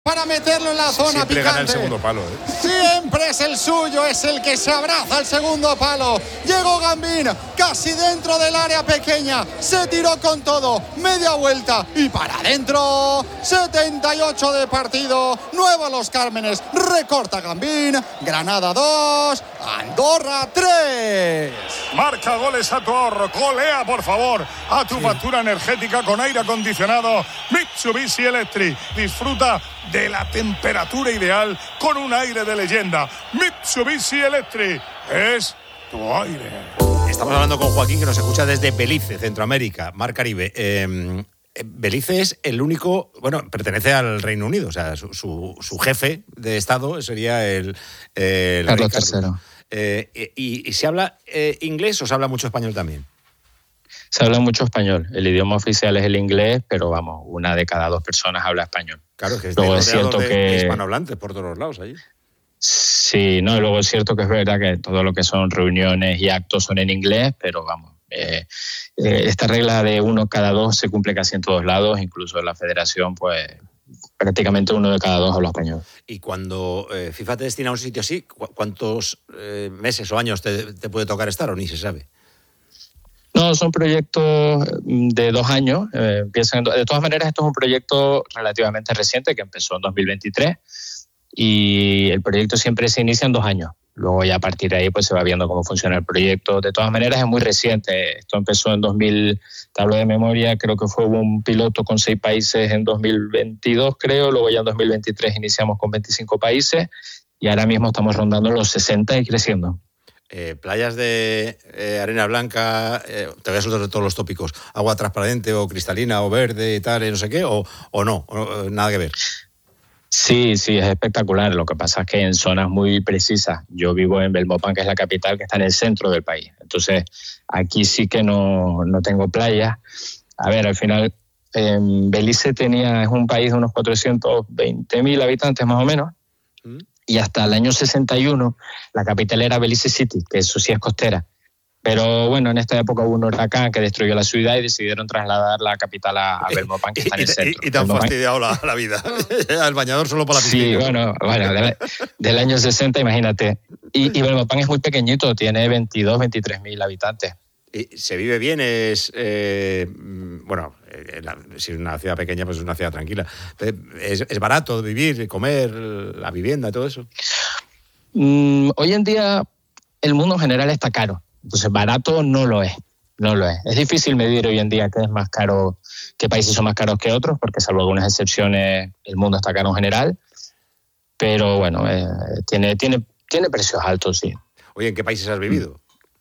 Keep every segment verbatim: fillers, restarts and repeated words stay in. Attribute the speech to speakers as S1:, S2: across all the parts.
S1: para meterlo en la zona
S2: Siempre
S1: picante.
S2: Gana el segundo palo, ¿eh?
S1: Siempre es el suyo, es el que se abraza al segundo palo. Llegó Gambín, casi dentro del área pequeña. Se tiró con todo, media vuelta y para adentro. setenta y ocho de partido. Nuevo Los Cármenes, recorta Gambín. Granada dos, Andorra tres.
S3: Marca goles a tu ahorro, golea por favor a tu sí. factura energética con aire acondicionado Mitsubishi Electric. Disfruta de la temperatura ideal con un aire de leyenda. Mitsubishi Electric es tu aire.
S2: Estamos hablando con Joaquín, que nos escucha desde Belice, Centroamérica, Mar Caribe. Eh, Belice es el único, bueno, pertenece al Reino Unido, o sea, su, su, su jefe de Estado sería el, el
S4: Carlos tercero.
S2: Eh, y, ¿Y se habla eh, inglés o se habla mucho español también?
S4: Se habla mucho español. El idioma oficial es el inglés, pero vamos, una de cada dos personas habla español.
S2: Claro, que es
S4: luego es cierto
S2: de,
S4: que
S2: de hispanohablantes por todos los lados allí.
S4: Sí, no, y luego es cierto que es verdad que todo lo que son reuniones y actos son en inglés, pero vamos, eh, eh, esta regla de uno cada dos se cumple casi en todos lados, incluso en la federación, pues prácticamente uno de cada dos habla español.
S2: Y cuando eh, FIFA te destina a un sitio así, ¿cu- ¿cuántos eh, meses o años te, te puede tocar estar o ni se sabe?
S4: No, son proyectos de dos años. Eh, empiezan, de todas maneras, esto es un proyecto relativamente reciente que empezó en dos mil veintitrés y el proyecto siempre se inicia en dos años. Luego ya a partir de ahí pues se va viendo cómo funciona el proyecto. De todas maneras es muy reciente. Esto empezó en dos mil, te hablo de memoria, creo que fue un piloto con seis países en dos mil veintidós, creo. Luego ya en dos mil veintitrés iniciamos con veinticinco países y ahora mismo estamos rondando los sesenta y creciendo.
S2: Eh, playas de eh, arena blanca, eh, te voy a soltar todos los tópicos, agua transparente o cristalina o verde y tal, y no sé qué, o, o no, o, nada que ver.
S4: Sí, sí, es espectacular. Lo que pasa es que en zonas muy precisas. Yo vivo en Belmopán, que es la capital, que está en el centro del país. Entonces, aquí sí que no, no tengo playas. A ver, al final, eh, Belice tenía, es un país de unos cuatrocientos veinte mil habitantes más o menos. ¿Mm? Y hasta el año sesenta y uno la capital era Belice City, que eso sí es costera. Pero bueno, en esta época hubo un huracán que destruyó la ciudad y decidieron trasladar la capital a, a Belmopán, que está en el centro.
S2: Y, y te han
S4: Belmopán.
S2: fastidiado la, la vida. El bañador solo por la piscina.
S4: Sí, bueno, bueno del, del año sesenta, imagínate. Y, y Belmopán es muy pequeñito, tiene veintidós, veintitrés mil habitantes.
S2: ¿Y se vive bien? Es eh, bueno, eh, la, si es una ciudad pequeña, pues es una ciudad tranquila. ¿Es, es barato vivir, comer, la vivienda y todo eso?
S4: Mm, hoy en día el mundo en general está caro. Entonces, barato no lo es, no lo es. Es difícil medir hoy en día qué es más caro, qué países son más caros que otros, porque salvo algunas excepciones, el mundo está caro en general. Pero bueno, eh, tiene, tiene, tiene precios altos, sí.
S2: Oye, ¿en qué países has vivido?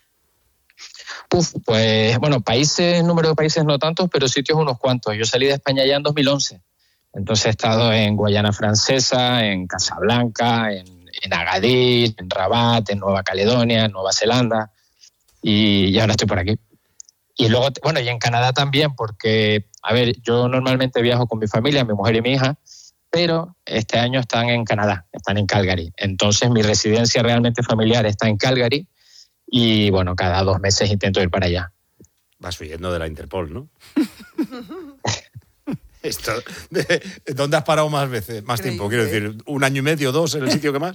S4: Uf, pues, bueno, países, número de países no tantos, pero sitios unos cuantos. Yo salí de España ya en dos mil once. Entonces he estado en Guayana Francesa, en Casablanca, en, en Agadir, en Rabat, en Nueva Caledonia, en Nueva Zelanda. Y, y ahora estoy por aquí. Y luego, bueno, y en Canadá también, porque, a ver, yo normalmente viajo con mi familia, mi mujer y mi hija, pero este año están en Canadá, están en Calgary. Entonces mi residencia realmente familiar está en Calgary y, bueno, cada dos meses intento ir para allá.
S2: Vas huyendo de la Interpol, ¿no? Esto, de, ¿dónde has parado más veces, más tiempo? Quiero decir, ¿un año y medio, dos en el sitio que más?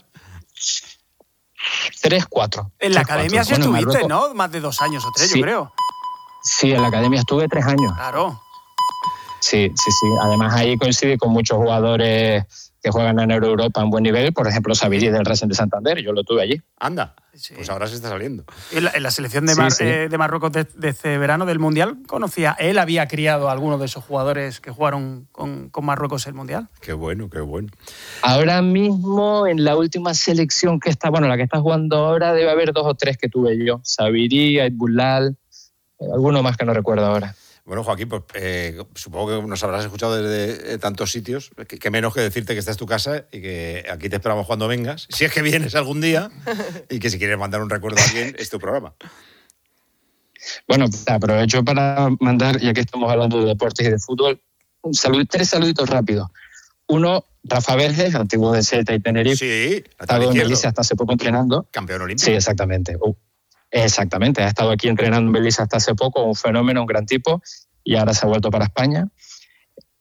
S4: Tres, cuatro.
S5: En la
S4: tres,
S5: academia sí
S4: bueno,
S5: estuviste,
S4: Marruecos,
S5: ¿no? Más de dos años o tres,
S4: sí,
S5: yo creo.
S4: Sí, en la academia estuve tres años.
S5: Claro.
S4: Sí, sí, sí. Además ahí coincidí con muchos jugadores que juegan en Europa en buen nivel. Por ejemplo, Sabiri del Racing de Santander, yo lo tuve allí.
S2: Anda,
S5: Sí.
S2: pues ahora se está saliendo.
S5: En la, en la selección de,
S4: Sí,
S5: Mar,
S4: sí.
S5: eh, de Marruecos de, de este verano del Mundial, conocía, él había criado a algunos de esos jugadores que jugaron con, con Marruecos el Mundial.
S2: Qué bueno, qué bueno.
S4: Ahora mismo, en la última selección que está, bueno, la que está jugando ahora, debe haber dos o tres que tuve yo. Sabiri, Aitbulal, eh, alguno más que no recuerdo ahora.
S2: Bueno, Joaquín, pues eh, supongo que nos habrás escuchado desde eh, tantos sitios, que, que menos que decirte que esta es tu casa y que aquí te esperamos cuando vengas, si es que vienes algún día, y que si quieres mandar un recuerdo a alguien, es tu programa.
S4: Bueno, pues, aprovecho para mandar, ya que estamos hablando de deportes y de fútbol, un saludo, tres saluditos rápidos. Uno, Rafa Verges, antiguo de Celta y Tenerife.
S2: Sí,
S4: ha estado en Belice hasta hace poco entrenando.
S2: Campeón olímpico.
S4: Sí, exactamente. Uh, exactamente, ha estado aquí entrenando en Belice hasta hace poco, un fenómeno, un gran tipo, y ahora se ha vuelto para España.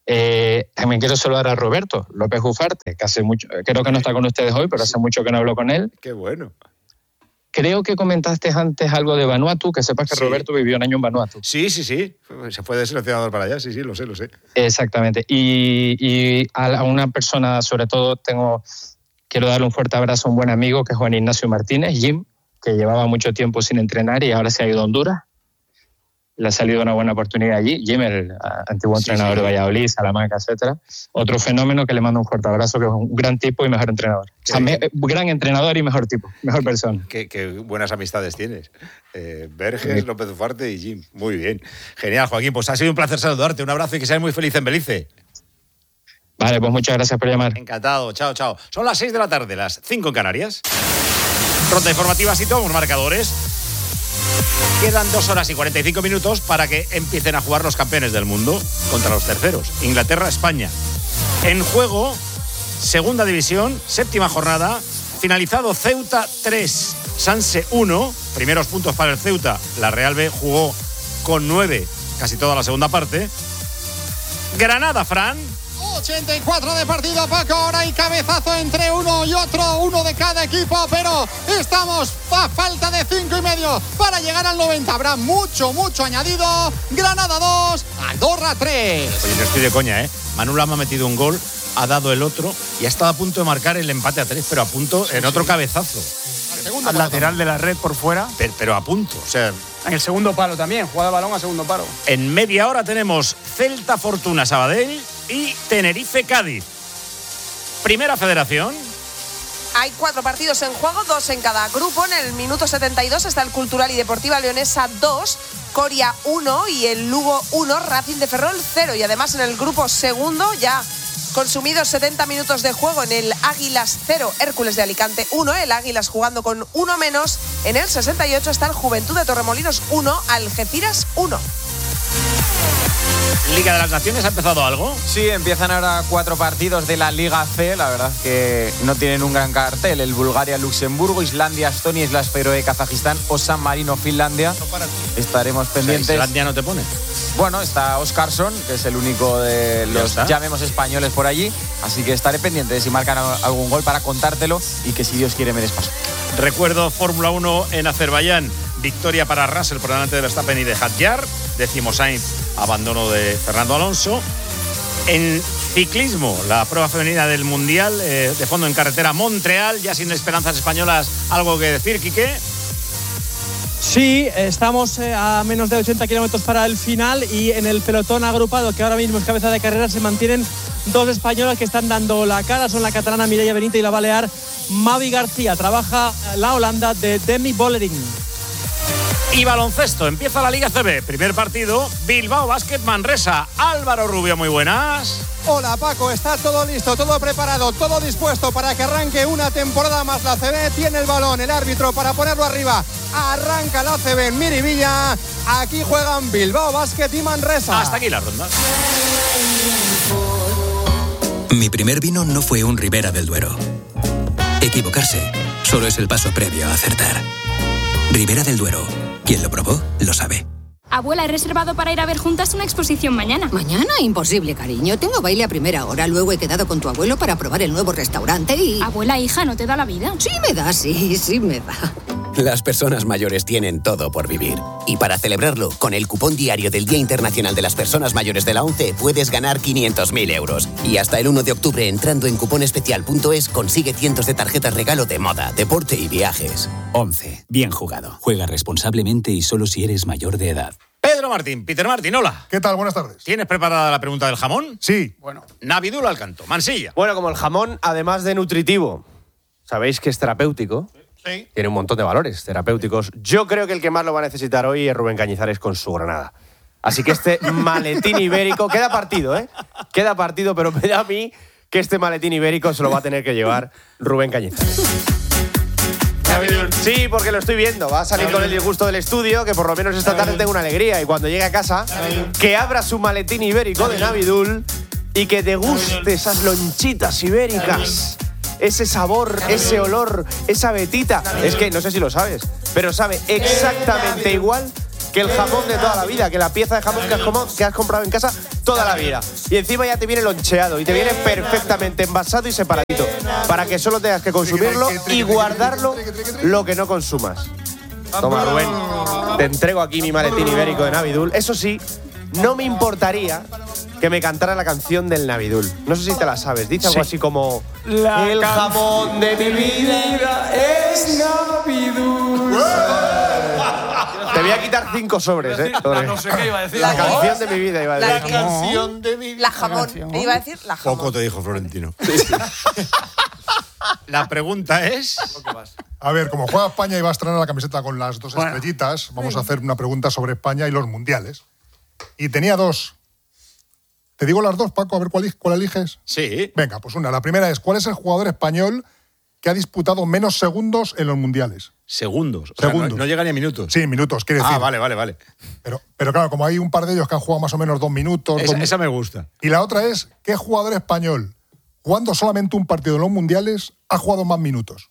S4: Eh, también quiero saludar a Roberto López Ufarte, que hace mucho, creo que no está con ustedes hoy, pero hace mucho que no hablo con él.
S2: Qué bueno.
S4: Creo que comentaste antes algo de Vanuatu, que sepas que sí. Roberto vivió un año en Vanuatu.
S2: Sí, sí, sí. Se fue de seleccionador para allá, sí, sí, lo sé, lo sé.
S4: Exactamente. Y, y a una persona, sobre todo, tengo, quiero darle un fuerte abrazo a un buen amigo, que es Juan Ignacio Martínez, Jim, que llevaba mucho tiempo sin entrenar y ahora se ha ido a Honduras. Le ha salido una buena oportunidad allí. Jim, el antiguo sí, entrenador sí. de Valladolid, Salamanca, etcétera. Otro fenómeno que le mando un fuerte abrazo, que es un gran tipo y mejor entrenador. O sea, me, gran entrenador y mejor tipo, mejor persona.
S2: Qué, qué buenas amistades tienes. Eh, Verges, sí. López Ufarte y Jim. Muy bien. Genial, Joaquín. Pues ha sido un placer saludarte. Un abrazo y que seas muy feliz en Belice.
S4: Vale, pues muchas gracias por llamar.
S2: Encantado. Chao, chao. Son las seis de la tarde, las cinco en Canarias. Ronda informativa, así todos los marcadores. Quedan dos horas y cuarenta y cinco minutos para que empiecen a jugar los campeones del mundo contra los terceros. Inglaterra, España. En juego, segunda división, séptima jornada. Finalizado Ceuta tres, Sanse uno. Primeros puntos para el Ceuta. La Real B jugó con nueve casi toda la segunda parte. Granada, Fran.
S1: ochenta y cuatro de partido, Paco. Ahora hay cabezazo entre uno y otro, uno de cada equipo, pero estamos a falta de cinco y medio para llegar al noventa. Habrá mucho, mucho añadido. Granada dos, Andorra tres.
S2: Oye, no estoy de coña, ¿eh? Manu Lama ha metido un gol, ha dado el otro y ha estado a punto de marcar el empate a tres, pero a punto en otro cabezazo.
S5: Al, al lateral de la red por fuera.
S2: Pero, pero a punto, o sea...
S5: En el segundo palo también, jugada de balón a segundo palo.
S2: En media hora tenemos Celta Fortuna Sabadell y Tenerife Cádiz. Primera Federación.
S6: Hay cuatro partidos en juego, dos en cada grupo. En el minuto setenta y dos está el Cultural y Deportiva Leonesa dos, Coria uno y el Lugo uno, Racing de Ferrol cero. Y además en el grupo segundo, ya consumidos setenta minutos de juego, en el Águilas cero, Hércules de Alicante uno, el Águilas jugando con uno menos. En el sesenta y ocho está el Juventud de Torremolinos uno, Algeciras uno.
S2: Liga de las Naciones, ¿ha empezado algo?
S7: Sí, empiezan ahora cuatro partidos de la Liga C. La verdad es que no tienen un gran cartel. El Bulgaria-Luxemburgo, Islandia-Estonia, Islas Feroe, Kazajistán o San Marino-Finlandia. Estaremos pendientes.
S2: O sea, ¿Islandia no te pone?
S7: Bueno, está Óskarsson, que es el único de los, llamemos, españoles por allí. Así que estaré pendiente de si marcan algún gol para contártelo y que, si Dios quiere, me des paso.
S2: Recuerdo Fórmula uno en Azerbaiyán. Victoria para Russell por delante de Verstappen y de Hadjar. Décimo Sainz, abandono de Fernando Alonso. En ciclismo, la prueba femenina del Mundial, eh, de fondo en carretera, Montreal, ya sin esperanzas españolas. ¿Algo que decir, Quique?
S8: Sí, estamos a menos de ochenta kilómetros para el final y en el pelotón agrupado, que ahora mismo es cabeza de carrera, se mantienen dos españolas que están dando la cara. Son la catalana Mireia Benítez y la balear Mavi García. Trabaja la Holanda de Demi Vollering.
S2: Y baloncesto, empieza la Liga C B. Primer partido, Bilbao Basket Manresa. Álvaro Rubio, muy buenas.
S9: Hola Paco, está todo listo, todo preparado, todo dispuesto para que arranque una temporada más la C B. Tiene el balón el árbitro para ponerlo arriba. Arranca la C B en Miribilla. Aquí juegan Bilbao Basket y Manresa.
S2: Hasta aquí la ronda.
S10: Mi primer vino no fue un Ribera del Duero. Equivocarse solo es el paso previo a acertar. Ribera del Duero. Quien lo probó, lo sabe.
S11: Abuela, he reservado para ir a ver juntas una exposición mañana.
S12: ¿Mañana? Imposible, cariño. Tengo baile a primera hora. Luego he quedado con tu abuelo para probar el nuevo restaurante y...
S11: Abuela, hija, ¿no te da la vida?
S12: Sí me da, sí, sí me da.
S13: Las personas mayores tienen todo por vivir. Y para celebrarlo, con el cupón diario del Día Internacional de las Personas Mayores de la ONCE puedes ganar quinientos mil euros. Y hasta el uno de octubre, entrando en cuponespecial punto es, consigue cientos de tarjetas regalo de moda, deporte y viajes.
S10: ONCE. Bien jugado. Juega responsablemente y solo si eres mayor de edad.
S2: Pedro Martín, Peter Martín, hola.
S3: ¿Qué tal? Buenas tardes.
S2: ¿Tienes preparada la pregunta del jamón?
S3: Sí.
S2: Bueno. Navidul Alcanto, Mansilla.
S14: Bueno, como el jamón, además de nutritivo, sabéis que es terapéutico.
S3: Sí.
S14: Tiene un montón de valores terapéuticos. Yo creo que el que más lo va a necesitar hoy es Rubén Cañizares con su Granada. Así que este maletín ibérico, queda partido, ¿eh? Queda partido, pero me da a mí que este maletín ibérico se lo va a tener que llevar Rubén Cañizares. Sí, porque lo estoy viendo. Va a salir con el disgusto del estudio, que por lo menos esta tarde tengo una alegría. Y cuando llegue a casa, que abra su maletín ibérico de Navidul y que deguste esas lonchitas ibéricas. Ese sabor, ese olor, esa vetita. Es que no sé si lo sabes, pero sabe exactamente igual que el jamón de toda la vida, que la pieza de jamón que has, como, que has comprado en casa toda la vida. Y encima ya te viene loncheado y te viene perfectamente envasado y separadito, para que solo tengas que consumirlo y guardarlo lo que no consumas. Toma, Rubén, te entrego aquí mi maletín ibérico de Navidul. Eso sí, no me importaría que me cantara la canción del Navidul. No sé si te la sabes. Dice algo sí. así como...
S5: La
S14: el jamón de mi vida es Navidul. Te voy a quitar cinco sobres, ¿eh?
S5: No sé qué iba a decir.
S14: La canción de mi vida iba a decir.
S6: La canción de mi vida. La jamón. Me iba a decir la jamón.
S2: Poco te dijo Florentino. La pregunta es...
S3: A ver, como juega España y va a estrenar la camiseta con las dos bueno. estrellitas, vamos a hacer una pregunta sobre España y los mundiales. Y tenía dos. ¿Te digo las dos, Paco? A ver cuál, cuál eliges.
S2: Sí.
S3: Venga, pues una. La primera es, ¿cuál es el jugador español que ha disputado menos segundos en los mundiales?
S2: Segundos. O
S3: segundos.
S2: Sea, no, no llegan ni a minutos.
S3: Sí, minutos, quiere decir.
S2: Ah, vale, vale, vale.
S3: Pero, pero claro, como hay un par de ellos que han jugado más o menos dos minutos.
S2: Esa,
S3: dos...
S2: esa me gusta.
S3: Y la otra es, ¿qué jugador español, jugando solamente un partido en los mundiales, ha jugado más minutos?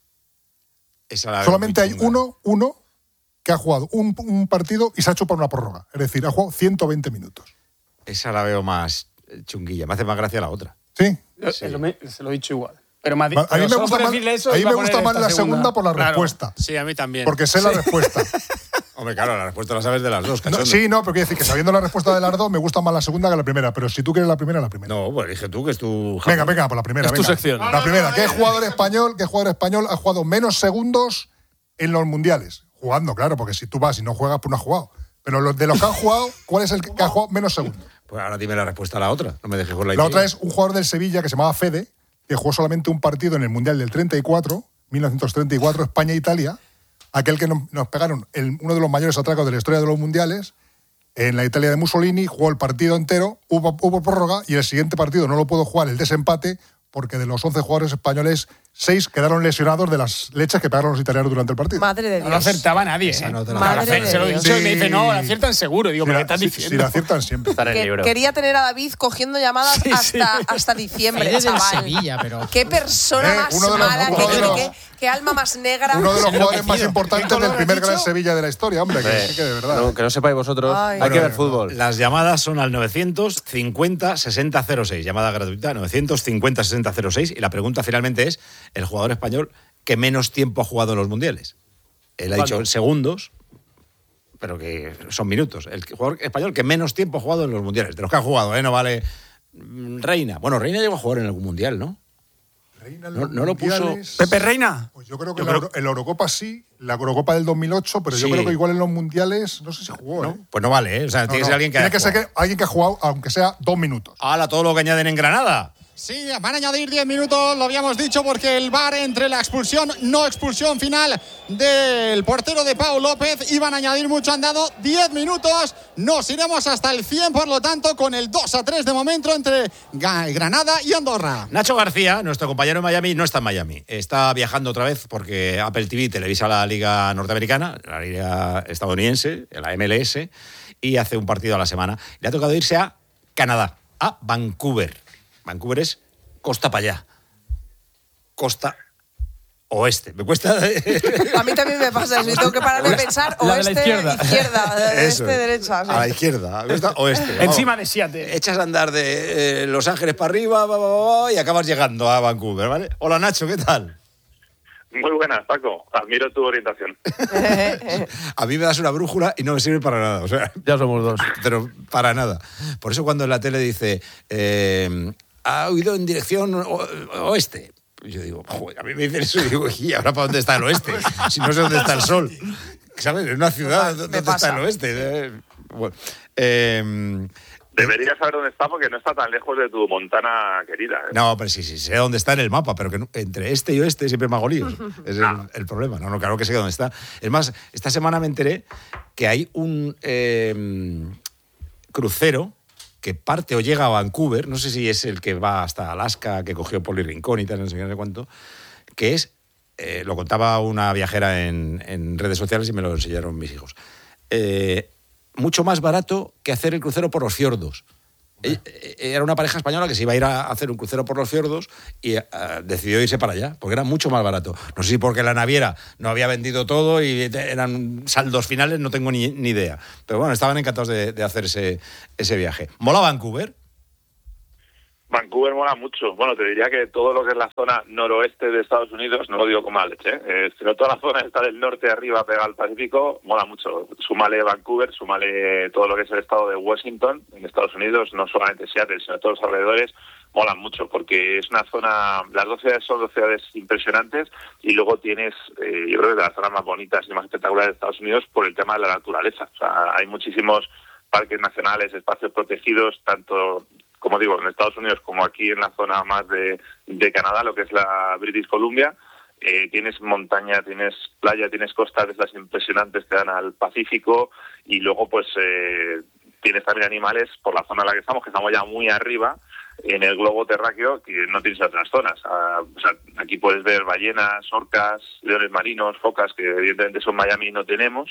S2: Esa la
S3: solamente hay uno, uno que ha jugado un, un partido y se ha hecho por una prórroga. Es decir, ha jugado ciento veinte minutos.
S2: Esa la veo más chunguilla. Me hace más gracia la otra.
S3: ¿Sí?
S5: sí. Se, lo me, se lo he dicho igual. Pero me ha,
S3: a mí
S5: pero
S3: me gusta más,
S5: eso,
S3: a mí me gusta más la
S5: segunda.
S3: segunda por la
S5: claro.
S3: respuesta.
S2: Sí, a mí también.
S3: Porque sé
S2: sí.
S3: la respuesta.
S2: Hombre, claro, la respuesta la sabes de las dos.
S3: No, sí, no, pero quiero decir que sabiendo la respuesta de las dos me gusta más la segunda que la primera. Pero si tú quieres la primera, la primera.
S2: No, pues elige tú, que es tu...
S3: Venga, venga, por la primera.
S5: Es
S3: venga.
S5: tu sección.
S3: La primera. ¿Qué jugador español, qué jugador español ha jugado menos segundos en los mundiales? Jugando, claro, porque si tú vas y no juegas, pues no has jugado. Pero los, de los que han jugado, ¿cuál es el que ha jugado menos segundos?
S2: Pues ahora dime la respuesta a la otra. No me dejes con la
S3: La
S2: idea.
S3: otra es un jugador del Sevilla que se llamaba Fede, que jugó solamente un partido en el Mundial del treinta y cuatro, mil novecientos treinta y cuatro, España-Italia, aquel que nos, nos pegaron el, uno de los mayores atracos de la historia de los mundiales, en la Italia de Mussolini, jugó el partido entero, hubo, hubo prórroga y el siguiente partido no lo pudo jugar, el desempate, porque de los once jugadores españoles, seis quedaron lesionados de las leches que pegaron los italianos durante el partido.
S6: Madre de Dios.
S5: No lo acertaba nadie. ¿eh?
S2: No te
S6: Madre de
S5: Se lo he
S6: Dios.
S5: dicho
S3: Sí.
S5: y me dice, no, lo aciertan seguro. Digo,
S3: Si
S5: ¿pero
S3: la,
S5: qué estás
S3: si,
S5: diciendo?
S3: si la aciertan siempre.
S14: Está en el
S6: Que,
S14: libro.
S6: quería tener a David cogiendo llamadas
S5: Sí,
S6: hasta,
S5: sí.
S6: hasta diciembre,
S15: Eres del
S6: chaval.
S15: Sevilla, pero...
S6: Qué persona
S3: Eh,
S6: más
S3: uno de los-
S6: mala,
S3: uno
S6: qué,
S3: de
S6: qué-
S3: los-
S6: qué- qué alma más negra.
S3: Uno de los jugadores más
S15: Enloquecido.
S3: importantes del primer gran Sevilla de la historia, hombre, que,
S14: Eh,
S3: sí que de verdad.
S14: no, que no sepáis vosotros.
S6: Ay.
S14: Hay
S3: Bueno,
S14: que ver
S3: no,
S14: fútbol.
S2: Las llamadas son al novecientos cincuenta sesenta cero seis. Llamada gratuita, novecientos cincuenta sesenta cero seis. Y la pregunta finalmente es, el jugador español que menos tiempo ha jugado en los mundiales. Él ha dicho segundos, pero que son minutos. El jugador español que menos tiempo ha jugado en los mundiales. De los que ha jugado, ¿eh? No vale... Reina. Bueno, Reina llegó a jugar en algún mundial, ¿no?
S3: Reina en
S2: No-
S3: los
S2: no lo puso-
S3: mundiales.
S5: Pepe Reina.
S3: Pues yo creo que
S2: Yo
S3: la,
S2: creo-
S3: Euro- en la Eurocopa sí, la Eurocopa del dos mil ocho, pero yo
S2: Sí.
S3: creo que igual en los mundiales, no sé si jugó, ¿eh?
S2: ¿No? Pues no vale, ¿eh? O sea,
S3: No,
S2: tiene que
S3: no.
S2: ser alguien que
S3: Tiene
S2: haya
S3: que ser
S2: jugado.
S3: que alguien que ha jugado, aunque sea dos minutos.
S2: ¡Hala, todo lo que añaden en Granada!
S1: Sí, van a añadir diez minutos, lo habíamos dicho, porque el V A R entre la expulsión, no expulsión final del portero de Pau López, iban a añadir mucho, han dado diez minutos, nos iremos hasta el cien, por lo tanto, con el dos a tres de momento entre Ga- Granada y Andorra.
S2: Nacho García, nuestro compañero en Miami, no está en Miami. Está viajando otra vez porque Apple T V televisa la liga norteamericana, la liga estadounidense, la M L S, y hace un partido a la semana. Le ha tocado irse a Canadá, a Vancouver. Vancouver es costa para allá. Costa oeste. Me cuesta...
S6: A mí también me pasa eso y tengo que parar de pensar
S5: La de la
S6: oeste,
S5: izquierda.
S6: izquierda,
S2: Eso.
S6: este, derecha. sí.
S2: A la izquierda. Me gusta oeste. Vamos.
S5: Encima de Seattle.
S2: Echas a andar de eh, Los Ángeles para arriba va, va, va, va, y acabas llegando a Vancouver, ¿vale? Hola, Nacho, ¿qué tal?
S16: Muy buenas, Paco. Admiro tu orientación.
S2: A mí me das una brújula y no me sirve para nada. O sea,
S14: Ya somos dos.
S2: pero para nada. Por eso cuando en la tele dice eh, ha huido en dirección o- oeste. Yo digo, joder, a mí me dicen eso y digo, ¿y ahora para dónde está el oeste? Si no sé dónde está el sol. ¿Sabes? En una ciudad, ¿dónde está
S6: pasa.
S2: el oeste? Eh, Bueno, eh,
S16: Deberías saber dónde está porque no está tan lejos de tu Montana querida. ¿eh?
S2: no, pero sí, sí, sé dónde está en el mapa, pero que no- entre este y oeste siempre me hago líos. Es el, el problema. No, no, claro que sé dónde está. Es más, esta semana me enteré que hay un eh, crucero que parte o llega a Vancouver, no sé si es el que va hasta Alaska, que cogió Poli Rincón y tal, no sé qué, no sé cuánto, que es, eh, lo contaba una viajera en, en redes sociales y me lo enseñaron mis hijos, eh, mucho más barato que hacer el crucero por los fiordos. Era una pareja española que se iba a ir a hacer un crucero por los fiordos y uh, decidió irse para allá, porque era mucho más barato. No sé si porque la naviera no había vendido todo y eran saldos finales, no tengo ni, ni idea. Pero bueno, estaban encantados de, de hacer ese, ese viaje. ¿Mola Vancouver?
S16: Vancouver mola mucho. Bueno, te diría que todo lo que es la zona noroeste de Estados Unidos, no lo digo con mala leche, ¿eh? sino toda la zona está del norte arriba pegada al Pacífico, mola mucho. Súmale Vancouver, súmale todo lo que es el estado de Washington en Estados Unidos, no solamente Seattle, sino todos los alrededores, molan mucho, porque es una zona, las dos ciudades son dos ciudades impresionantes y luego tienes, eh, yo creo que de las zonas más bonitas y más espectaculares de Estados Unidos por el tema de la naturaleza. O sea, hay muchísimos parques nacionales, espacios protegidos, tanto, como digo, en Estados Unidos como aquí en la zona más de, de Canadá, lo que es la British Columbia. Eh, tienes montaña, tienes playa, tienes costas de esas impresionantes que dan al Pacífico y luego pues eh, tienes también animales por la zona en la que estamos, que estamos ya muy arriba en el globo terráqueo, que no tienes en otras zonas. Ah, o sea, aquí puedes ver ballenas, orcas, leones marinos, focas, que evidentemente eso en Miami no tenemos.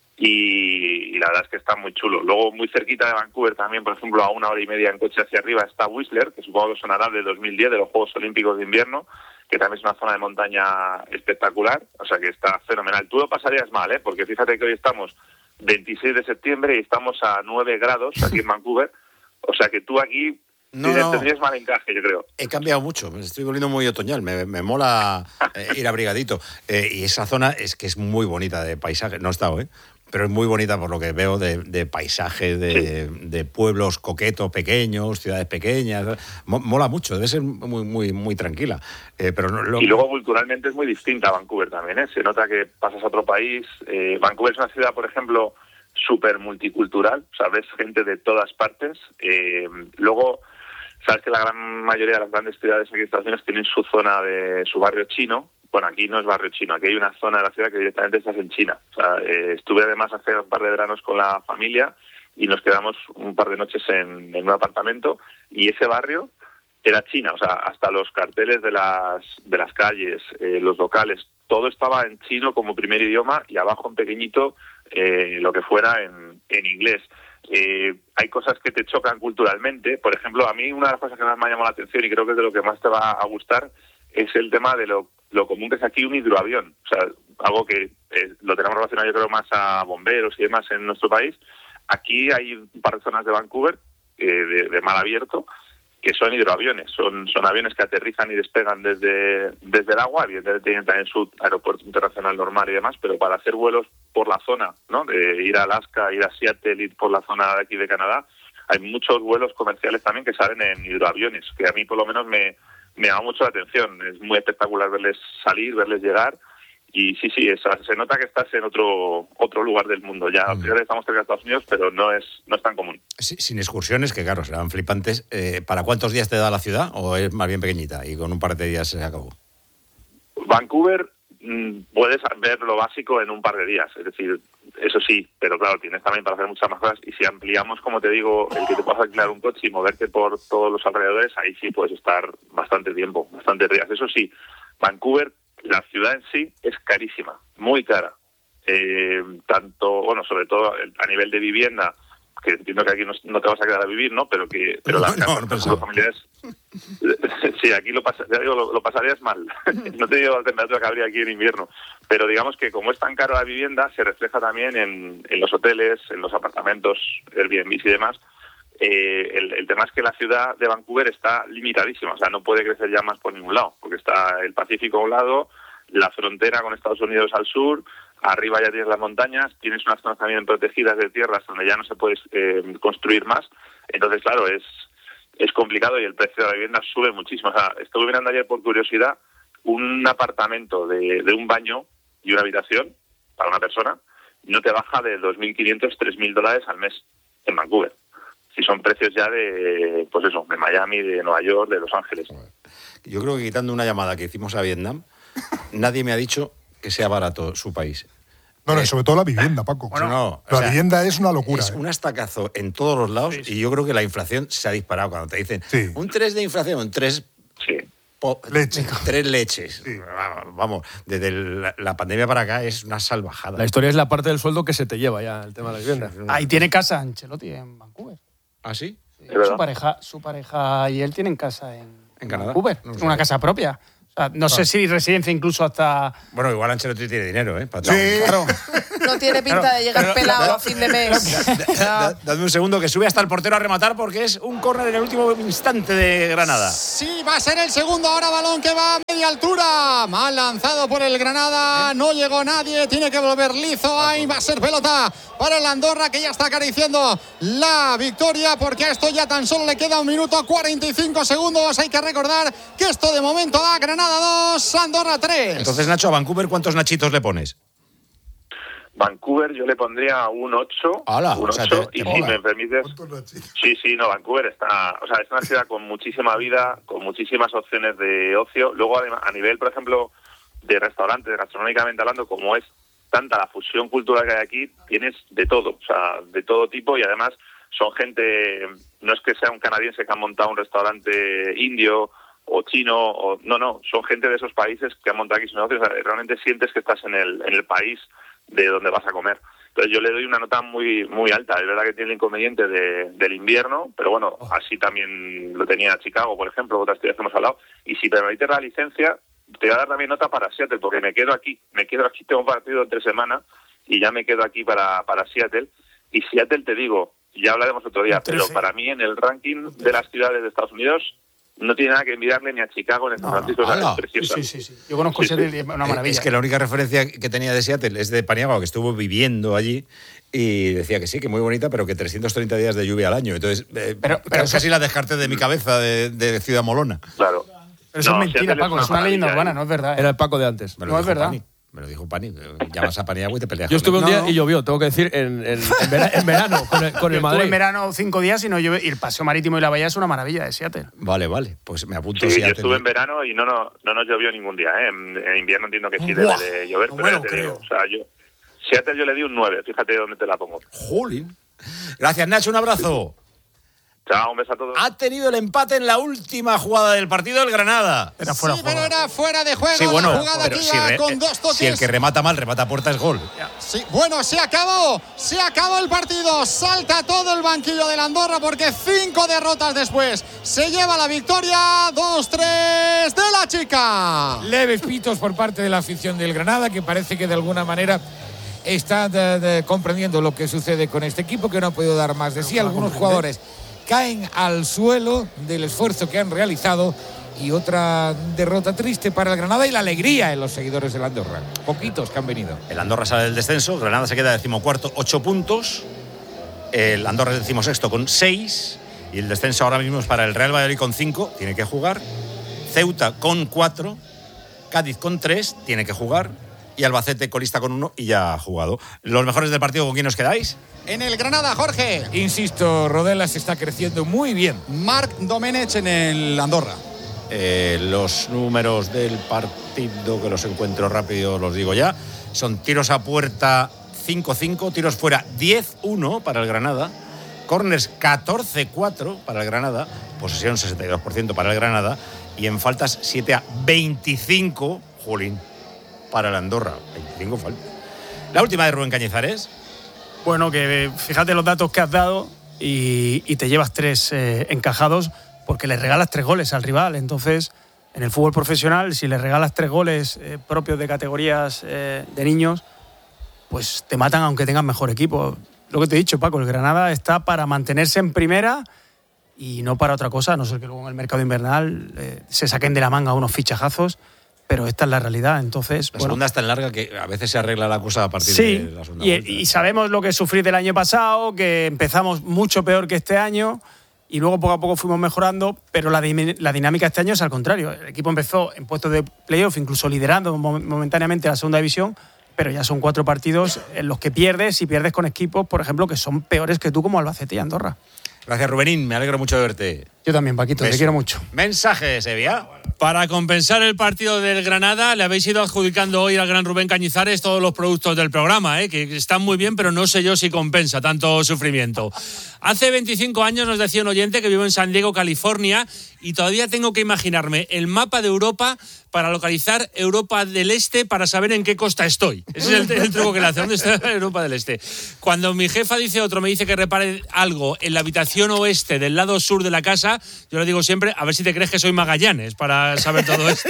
S16: Y, y la verdad es que está muy chulo. Luego, muy cerquita de Vancouver también, por ejemplo, a una hora y media en coche hacia arriba está Whistler, que supongo que sonará de dos mil diez, de los Juegos Olímpicos de Invierno, que también es una zona de montaña espectacular, o sea que está fenomenal. Tú lo pasarías mal, ¿eh? Porque fíjate que hoy estamos veintiséis de septiembre y estamos a nueve grados aquí en Vancouver, o sea que tú aquí
S2: No, no.
S16: tendrías mal encaje, yo creo.
S2: He cambiado mucho, me estoy volviendo muy otoñal, me, me mola eh, ir abrigadito. Eh, y esa zona es que es muy bonita de paisaje, no he estado, ¿eh? Pero es muy bonita por lo que veo de, de paisajes, de, sí. de pueblos coquetos, pequeños, ciudades pequeñas. Mola mucho, debe ser muy muy muy tranquila. Eh, pero no, lo...
S16: Y luego culturalmente es muy distinta a Vancouver también, ¿eh? Se nota que pasas a otro país. Eh, Vancouver es una ciudad, por ejemplo, súper multicultural, o sea, ves gente de todas partes. Eh, luego, sabes que la gran mayoría de las grandes ciudades aquí en Estados Unidos tienen su zona de su barrio chino. Bueno, aquí no es barrio chino, aquí hay una zona de la ciudad que directamente estás en China. O sea, eh, estuve además hace un par de veranos con la familia y nos quedamos un par de noches en, en un apartamento y ese barrio era China. O sea, hasta los carteles de las de las calles, eh, los locales, todo estaba en chino como primer idioma y abajo en pequeñito eh, lo que fuera en, en inglés. Eh, hay cosas que te chocan culturalmente. Por ejemplo, a mí una de las cosas que más me ha llamado la atención y creo que es de lo que más te va a gustar es el tema de lo, lo común que es aquí un hidroavión. O sea, algo que eh, lo tenemos relacionado yo creo más a bomberos y demás en nuestro país. Aquí hay un par de zonas de Vancouver eh, de, de mar abierto que son hidroaviones. Son, son aviones que aterrizan y despegan desde, desde el agua. Evidentemente tienen también su aeropuerto internacional normal y demás, pero para hacer vuelos por la zona, ¿no? De ir a Alaska, ir a Seattle, ir por la zona de aquí de Canadá, hay muchos vuelos comerciales también que salen en hidroaviones, que a mí por lo menos me... me llama mucho la atención. Es muy espectacular verles salir, verles llegar y sí, sí, es, se nota que estás en otro otro lugar del mundo. Ya mm. estamos cerca de Estados Unidos, pero no es no es tan común.
S2: Sí, sin excursiones, que claro, serán flipantes. Eh, ¿Para cuántos días te da la ciudad o es más bien pequeñita y con un par de días se acabó?
S16: Vancouver mmm, puedes ver lo básico en un par de días, es decir, eso sí, pero claro, tienes también para hacer muchas más cosas y si ampliamos, como te digo, el que te puedas alquilar un coche y moverte por todos los alrededores, ahí sí puedes estar bastante tiempo, bastantes días. Eso sí, Vancouver, la ciudad en sí, es carísima, muy cara. Eh, tanto, bueno, sobre todo a nivel de vivienda, que entiendo que aquí no, no te vas a quedar a vivir, ¿no? Pero que pero las
S2: no,
S16: casas
S2: no,
S16: los familiares... Sí, aquí lo, pas, ya digo, lo, lo pasarías mal. No te digo la temperatura que habría aquí en invierno. Pero digamos que como es tan caro la vivienda, se refleja también en, en los hoteles, en los apartamentos, Airbnb y demás. Eh, el, el tema es que la ciudad de Vancouver está limitadísima, o sea, no puede crecer ya más por ningún lado, porque está el Pacífico a un lado, la frontera con Estados Unidos al sur, arriba ya tienes las montañas, tienes unas zonas también protegidas de tierras donde ya no se puede eh, construir más, entonces claro, es es complicado y el precio de la vivienda sube muchísimo. O sea, estuve mirando ayer por curiosidad un apartamento de, de un baño y una habitación para una persona, no te baja de dos mil quinientos, tres mil dólares al mes en Vancouver. Si son precios ya de, pues eso, de Miami, de Nueva York, de Los Ángeles.
S2: Yo creo que quitando una llamada que hicimos a Vietnam, nadie me ha dicho que sea barato su país.
S3: No, no, sobre todo la vivienda, Paco.
S2: Bueno, no,
S3: la
S2: o sea,
S3: vivienda es una locura.
S2: Es
S3: ¿eh?
S2: un estacazo en todos los lados sí, sí. Y yo creo que la inflación se ha disparado cuando te dicen sí. un tres de inflación, tres...
S16: Sí.
S2: Po,
S3: Leche.
S2: Tres leches.
S3: Sí.
S2: Vamos, desde la, la pandemia para acá es una salvajada.
S15: La historia es la parte del sueldo que se te lleva ya, el tema de la vivienda.
S5: Ahí tiene casa Ancelotti en Vancouver.
S2: ¿Ah, sí?
S5: Sí, verdad. Su pareja, su pareja y él tienen casa en,
S2: ¿En Canadá?
S5: Vancouver,
S2: No
S5: una
S2: sabía.
S5: casa propia. O sea, no
S2: Ah.
S5: sé si residencia incluso hasta...
S2: Bueno, igual Ancelotti tiene dinero, ¿eh? Para
S1: Sí.
S2: todo.
S5: Claro.
S6: No tiene pinta de llegar pelado a fin de mes.
S2: Da- Dadme un segundo que sube hasta el portero a rematar porque es un córner en el último instante de Granada.
S1: Sí, va a ser el segundo ahora, balón que va a media altura. Mal lanzado por el Granada, no llegó nadie, tiene que volver lizo. Ahí va a ser pelota para el Andorra, que ya está acariciando la victoria, porque a esto ya tan solo le queda un minuto cuarenta y cinco segundos. Hay que recordar que esto de momento va Granada dos, Andorra tres.
S2: Entonces, Nacho, a Vancouver, ¿cuántos nachitos le pones?
S16: Vancouver yo le pondría un ocho.
S2: ¡Hala!
S16: Un
S2: O sea,
S16: ocho,
S2: te-
S16: y
S2: te
S16: si
S2: mola.
S16: me permites... Sí, sí, no, Vancouver está... O sea, es una ciudad con muchísima vida, con muchísimas opciones de ocio. Luego, además, a nivel, por ejemplo, de restaurantes, gastronómicamente hablando, como es tanta la fusión cultural que hay aquí, tienes de todo, o sea, de todo tipo, y además son gente... No es que sea un canadiense que ha montado un restaurante indio o chino, o no, no, son gente de esos países que han montado aquí sus negocios. O sea, realmente sientes que estás en el, en el país de donde vas a comer. Entonces yo le doy una nota muy muy alta. Es verdad que tiene el inconveniente de, del invierno, pero bueno, así también lo tenía Chicago, por ejemplo, otras ciudades que hemos hablado. Y si me permites la licencia, te voy a dar también nota para Seattle, porque me quedo aquí, me quedo aquí, tengo un partido entre semana y ya me quedo aquí para, para Seattle. Y Seattle, te digo, ya hablaremos otro día, pero para mí en el ranking de las ciudades de Estados Unidos no tiene nada que envidiarle ni a Chicago ni a San Francisco. O sea,
S2: ¡Hala!
S16: es preciosa.
S5: Sí, sí, sí. Yo conozco
S16: Sí,
S5: Seattle
S16: sí.
S5: y es una maravilla.
S2: Es que la única referencia que tenía de Seattle es de Paniagua, que estuvo viviendo allí, y decía que sí, que muy bonita, pero que trescientos treinta días de lluvia al año. Entonces, eh,
S5: Pero- pero
S2: casi
S5: eso-
S2: la descarté de mi cabeza de, de Ciudad Molona.
S16: Claro.
S5: Pero eso
S16: No,
S5: es mentira,
S16: Seattle
S5: Paco,
S16: es
S5: es
S16: una
S5: una leyenda
S16: maravilla,
S5: urbana,
S16: ¿eh?
S5: no es verdad. ¿eh?
S14: Era el Paco de antes.
S2: Me lo
S5: No,
S2: dijo
S5: es verdad.
S2: Pani. Me lo dijo Pani. Llamas a Paniagua y te peleas
S14: Yo
S2: con
S14: estuve
S2: él.
S14: un día
S5: No.
S14: y llovió, tengo que decir, en, en- en vera- en verano, con el, con el
S5: Yo estuve
S14: Madrid.
S5: en verano cinco días y no llueve. Y el paseo marítimo y la bahía es una maravilla de Seattle.
S2: Vale, vale. Pues me apunto
S16: Sí, yo
S2: Seattle.
S16: estuve en verano y no, no, no nos llovió ningún día, ¿eh? En, en invierno entiendo que sí
S1: Buah,
S16: debe de llover,
S1: no
S16: pero
S1: me
S16: ya
S1: lo
S16: te
S1: creo.
S16: digo, o sea, yo... Seattle yo le di un nueve, fíjate dónde te la pongo.
S2: Jolín. Gracias, Nacho. Un abrazo.
S16: Chao, un beso a todos.
S2: Ha tenido el empate en la última jugada del partido el Granada.
S5: Era fuera
S1: Sí,
S5: de juego.
S1: pero era fuera de juego.
S2: Sí, bueno,
S1: la jugada
S2: pero
S1: que
S2: si,
S1: iba
S2: re-
S1: con dos toques.
S2: si el que remata mal remata a puerta es gol.
S1: Sí, bueno, se acabó, se acabó el partido, salta todo el banquillo del Andorra porque cinco derrotas después se lleva la victoria, dos tres de la chica.
S15: Leves pitos por parte de la afición del Granada, que parece que de alguna manera está de- de- comprendiendo lo que sucede con este equipo, que no ha podido dar más de sí. Algunos jugadores caen al suelo del esfuerzo que han realizado, y otra derrota triste para el Granada y la alegría en los seguidores del Andorra. Poquitos que han venido.
S2: El Andorra sale del descenso, Granada se queda decimocuarto, ocho puntos. El Andorra es decimosexto con seis. Y el descenso ahora mismo es para el Real Valladolid con cinco, tiene que jugar. Ceuta con cuatro. Cádiz con tres, tiene que jugar. Y Albacete colista con uno y ya ha jugado. Los mejores del partido, ¿con quién os quedáis?
S1: En el Granada, Jorge.
S15: Insisto, Rodelas está creciendo muy bien.
S1: Marc Domenech en el Andorra.
S2: Eh, los números del partido, que los encuentro rápido, los digo ya. Son tiros a puerta cinco cinco, tiros fuera diez uno para el Granada, corners catorce cuatro para el Granada, posesión sesenta y dos por ciento para el Granada, y en faltas siete a veinticinco, jolín, para el Andorra. veinticinco faltas. La última de Rubén Cañizares.
S5: Bueno, que fíjate los datos que has dado y, y te llevas tres eh, encajados porque le regalas tres goles al rival. Entonces, en el fútbol profesional, si le regalas tres goles eh, propios de categorías eh, de niños, pues te matan aunque tengan mejor equipo. Lo que te he dicho, Paco, el Granada está para mantenerse en primera y no para otra cosa, a no ser que luego en el mercado invernal eh, se saquen de la manga unos fichajazos, pero esta es la realidad. Entonces,
S2: La
S5: bueno,
S2: segunda es tan larga que a veces se arregla la cosa a partir
S5: sí,
S2: de la segunda
S5: y,
S2: vuelta.
S5: y sabemos lo que sufrí del año pasado, que empezamos mucho peor que este año y luego poco a poco fuimos mejorando, pero la, dim- la dinámica este año es al contrario. El equipo empezó en puestos de playoff, incluso liderando mom- momentáneamente la segunda división, pero ya son cuatro partidos en los que pierdes y pierdes con equipos, por ejemplo, que son peores que tú, como Albacete y Andorra.
S2: Gracias, Rubenín, me alegro mucho de verte.
S5: Yo también, Paquito, te
S2: Beso.
S5: quiero mucho.
S2: Mensaje, Sevilla.
S17: Para compensar el partido del Granada, le habéis ido adjudicando hoy al gran Rubén Cañizares todos los productos del programa, ¿eh? Que están muy bien, pero no sé yo si compensa tanto sufrimiento. Hace veinticinco años nos decía un oyente que vive en San Diego, California, y todavía tengo que imaginarme el mapa de Europa para localizar Europa del Este para saber en qué costa estoy. Ese es el, el truco que le hace. ¿Dónde está Europa del Este? Cuando mi jefa dice otro, me dice que repare algo en la habitación oeste del lado sur de la casa, yo le digo siempre, a ver si te crees que soy Magallanes para saber todo esto.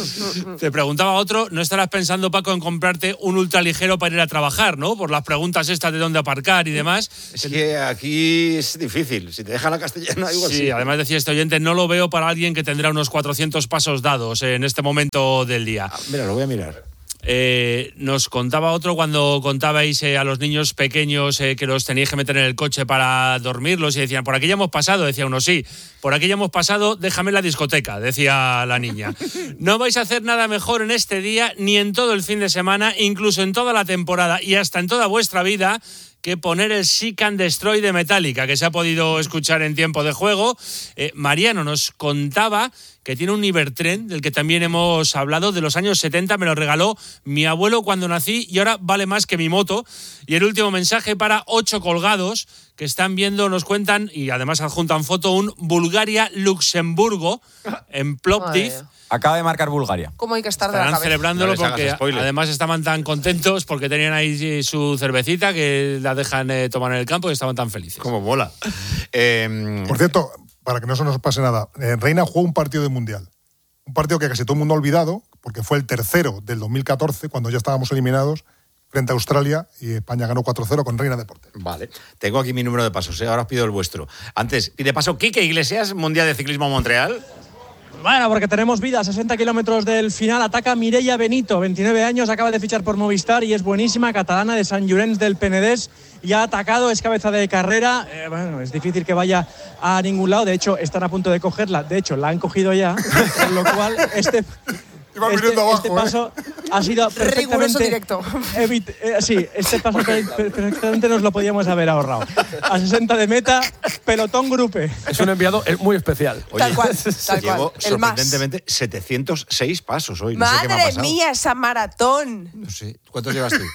S17: Te preguntaba otro, ¿no estarás pensando, Paco, en comprarte un ultraligero para ir a trabajar, ¿no? Por las preguntas estas de dónde aparcar y demás.
S2: Es que aquí es difícil. Si te dejan la castellana, igual sí.
S17: Sí, además decía este oyente, no lo veo para alguien que tendrá unos cuatrocientos pasos dados en este momento del día.
S2: Ah, mira, lo voy a mirar.
S17: Eh, nos contaba otro cuando contabais eh, a los niños pequeños eh, que los teníais que meter en el coche para dormirlos y decían, por aquí ya hemos pasado, decía uno, sí, por aquí ya hemos pasado, déjame la discoteca, decía la niña. No vais a hacer nada mejor en este día, ni en todo el fin de semana, incluso en toda la temporada y hasta en toda vuestra vida, que poner el Seek and Destroy de Metallica, que se ha podido escuchar en tiempo de juego. Eh, Mariano nos contaba que tiene un Ibertren, del que también hemos hablado, de los años setenta, me lo regaló mi abuelo cuando nací y ahora vale más que mi moto. Y el último mensaje para ocho colgados que están viendo, nos cuentan, y además adjuntan foto, un Bulgaria-Luxemburgo en Plovdiv.
S7: Acaba de marcar Bulgaria.
S6: ¿Cómo hay que estar de la
S17: Estarán
S6: cabeza?
S17: celebrándolo
S2: No les hagas
S17: porque
S2: spoiler.
S17: además estaban tan contentos porque tenían ahí su cervecita que la dejan eh, tomar en el campo y estaban tan felices.
S2: Como mola. Eh,
S3: Por cierto, para que no se nos pase nada, eh, Reina jugó un partido de Mundial. Un partido que casi todo el mundo ha olvidado, porque fue el tercero del dos mil catorce, cuando ya estábamos eliminados, frente a Australia, y España ganó cuatro cero con Reina de portero.
S2: Vale. Tengo aquí mi número de pasos, ¿eh? Ahora os pido el vuestro. Antes, pide paso Quique Iglesias, Mundial de Ciclismo Montreal.
S8: Bueno, porque tenemos vida, sesenta kilómetros del final, ataca Mireia Benito, veintinueve años, acaba de fichar por Movistar y es buenísima, catalana de Sant Llorenç del Penedès, y ha atacado, es cabeza de carrera, eh, bueno, es difícil que vaya a ningún lado, de hecho están a punto de cogerla, de hecho la han cogido ya, con lo cual este... Este,
S3: abajo,
S8: este paso
S3: ¿eh?
S8: ha sido perfectamente
S6: Riguroso directo.
S8: evit- eh, sí, este paso per- perfectamente nos lo podíamos haber ahorrado. A sesenta de meta, pelotón grupe.
S14: Es un enviado muy especial.
S2: Oye,
S6: Tal cual, tal
S2: llevo
S6: cual. El más.
S2: sorprendentemente setecientos seis pasos hoy. No sé qué me ha
S6: Madre
S2: pasado.
S6: mía, esa maratón.
S2: No sé. ¿Cuántos llevas tú?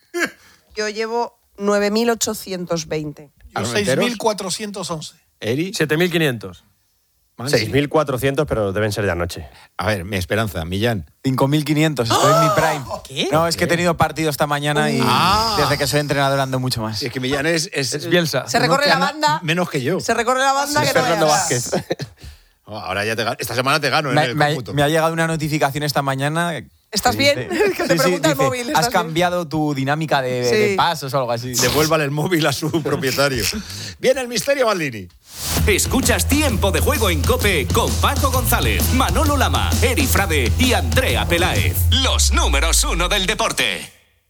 S6: Yo llevo nueve mil ochocientos veinte.
S2: Yo
S18: seis mil cuatrocientos once.
S2: ¿Eri?
S14: siete mil quinientos. seis mil cuatrocientos, pero deben ser de anoche.
S2: A ver, mi esperanza, Millán.
S7: cinco mil quinientos, estoy en mi prime.
S6: ¿Qué?
S7: No, es que he tenido partido esta mañana y
S2: Ah.
S7: desde que soy entrenador ando mucho más.
S2: Sí, es que Millán es... Es,
S14: Es Bielsa.
S6: Se recorre la
S2: gana
S6: banda.
S2: Menos que yo.
S6: Se recorre la banda
S2: Sí,
S6: que no
S2: Fernando
S6: veas.
S2: Vázquez. Oh, ahora ya te gano. Esta semana te gano en
S7: Me,
S2: el
S7: me ha-
S2: cómputo.
S7: me ha llegado una notificación esta mañana.
S6: ¿Estás
S7: que
S6: bien?
S7: dice-
S6: Que te pregunta el
S7: dice,
S6: móvil, ¿estás
S7: Has
S6: bien?
S7: cambiado tu dinámica de,
S6: Sí.
S7: de pasos o algo así.
S2: Devuélvale el móvil a su propietario. Viene el misterio Baldini.
S19: Escuchas Tiempo de Juego en COPE con Paco González, Manolo Lama, Eri Frade y Andrea Peláez. Los números uno del deporte.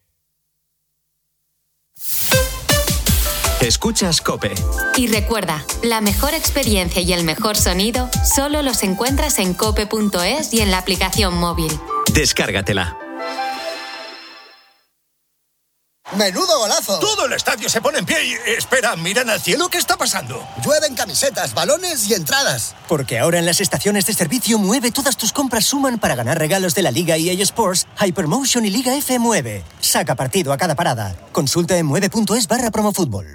S10: Escuchas COPE.
S20: Y recuerda, la mejor experiencia y el mejor sonido solo los encuentras en cope punto es y en la aplicación móvil.
S10: Descárgatela.
S21: ¡Menudo golazo!
S22: Todo el estadio se pone en pie y... Espera, miran al cielo, ¿qué está pasando?
S21: Llueven camisetas, balones y entradas.
S23: Porque ahora en las estaciones de servicio Mueve todas tus compras suman para ganar regalos de la Liga E A Sports, Hypermotion y Liga F Mueve. Saca partido a cada parada. Consulta en mueve punto es barra promofútbol.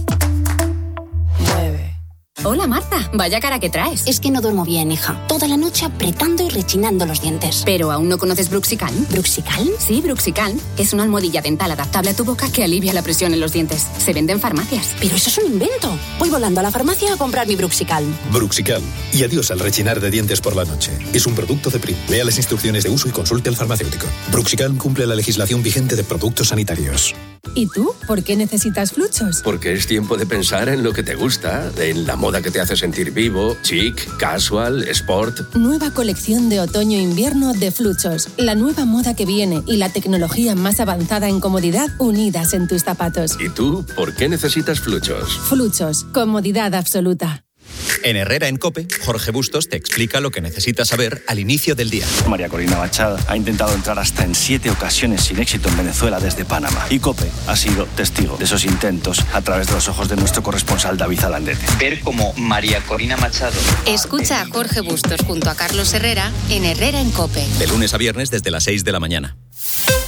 S11: Hola Marta, vaya cara que traes.
S24: Es que no duermo bien, hija. Toda la noche apretando y rechinando los dientes.
S11: ¿Pero aún no conoces Bruxical?
S24: ¿Bruxical?
S11: Sí, Bruxical. Es una almohadilla dental adaptable a tu boca que alivia la presión en los dientes. Se vende en farmacias.
S24: Pero eso es un invento. Voy volando a la farmacia a comprar mi Bruxical.
S25: Bruxical. Y adiós al rechinar de dientes por la noche. Es un producto de Prim. Lea las instrucciones de uso y consulte al farmacéutico. Bruxical cumple la legislación vigente de productos sanitarios.
S26: ¿Y tú? ¿Por qué necesitas Fluchos?
S27: Porque es tiempo de pensar en lo que te gusta, en la moda que te hace sentir vivo, chic, casual, sport.
S26: Nueva colección de otoño-invierno de Fluchos. La nueva moda que viene y la tecnología más avanzada en comodidad unidas en tus zapatos.
S27: ¿Y tú, por qué necesitas Fluchos?
S26: Fluchos. Comodidad absoluta.
S10: En Herrera en COPE, Jorge Bustos te explica lo que necesitas saber al inicio del día.
S28: María Corina Machado ha intentado entrar hasta en siete ocasiones sin éxito en Venezuela desde Panamá. Y COPE ha sido testigo de esos intentos a través de los ojos de nuestro corresponsal David Alandete.
S29: Ver cómo María Corina Machado...
S20: Escucha a Jorge Bustos junto a Carlos Herrera en Herrera en COPE.
S10: De lunes a viernes desde las seis de la mañana.